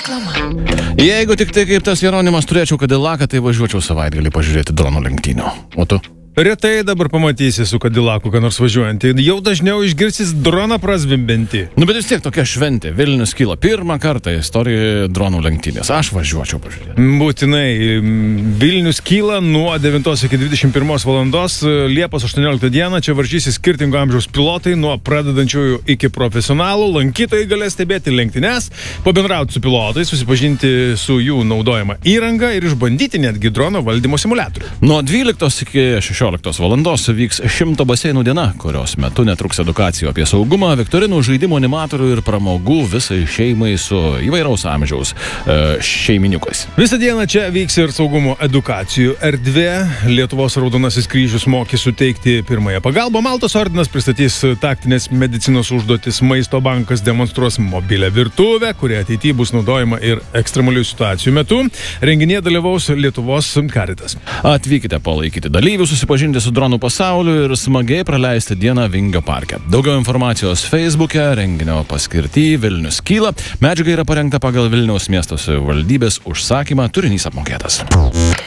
Reklama. Jeigu tik tai kaip tas Jeronimas turėčiau Cadillaką, tai važiuočiau savaitgalį pažiūrėti dronų lenktynių. O tu? Retai dabar pamatysi su Cadillacu, ką nors važiuojantį. Jau dažniau išgirsis droną prazvimbinti. Nu, bet vis tiek tokia šventė. Vilnius kyla pirmą kartą istorijoje dronų lenktynės. Aš važiuočiau pažiūrėti. Būtinai. Vilnius kyla nuo 9 iki 21 valandos. Liepos 18 dieną čia varžysis skirtingo amžiaus pilotai, nuo pradedančiųjų iki profesionalų. Lankytojai galės stebėti lenktynes, pabendrauti su pilotais, susipažinti su jų naudojama įranga ir išbandyti netgi drono valdymo simuliatorių. Nuo 12 iki 16 valandos vyks 100 baseinų diena, kurios metu netruks edukacijų apie saugumą, viktorinų, žaidimų, animatorių ir pramogų visai šeimai su įvairaus amžiaus šeiminiukais. Visą dieną čia vyks ir saugumo edukacijų erdvė. Lietuvos Raudonasis kryžius mokys suteikti pirmąją pagalbą. Maltos ordinas pristatys taktinės medicinos užduotis. Maisto bankas demonstruos mobilę virtuvę, kuri ateityje bus naudojama ir ekstremalių situacijų metu. Renginyje dalyvaus Lietuvos Caritas. Atvykite palaikyti dalyvių, susipažinti su dronų pasauliu ir smagiai praleisti dieną Vingio parke. Daugiau informacijos Facebook'e, renginio paskirty Vilnius kyla. Medžiaga yra parengta pagal Vilniaus miesto savivaldybės užsakymą, turinys apmokėtas.